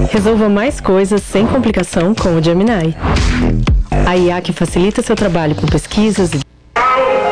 Resolva mais coisas sem complicação com o Gemini. A IA que facilita seu trabalho com pesquisas e